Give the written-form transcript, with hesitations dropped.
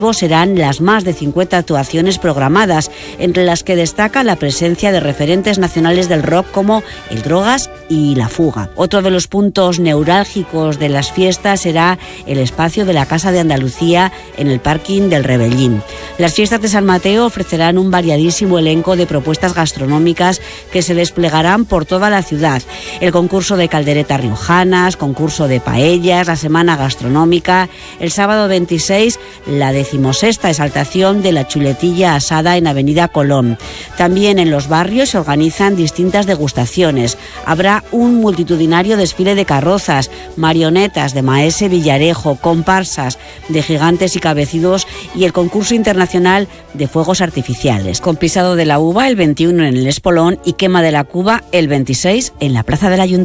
serán las más de 50 actuaciones programadas, entre las que destaca la presencia de referentes nacionales del rock como El Drogas y La Fuga. Otro de los puntos neurálgicos de las fiestas será el espacio de la Casa de Andalucía en el parking del Rebellín. Las fiestas de San Mateo ofrecerán un variadísimo elenco de propuestas gastronómicas que se desplegarán por toda la ciudad. El concurso de calderetas riojanas, concurso de paellas, la semana gastronómica. El sábado 26, la 16ª exaltación de la chuletilla asada en Avenida Colón. También en los barrios se organizan distintas degustaciones. Habrá un multitudinario desfile de carrozas, marionetas de Maese Villarejo, comparsas de gigantes y cabecidos y el concurso internacional de fuegos artificiales. Con pisado de la uva el 21 en el Espolón y quema de la cuba el 26 en la Plaza del Ayuntamiento.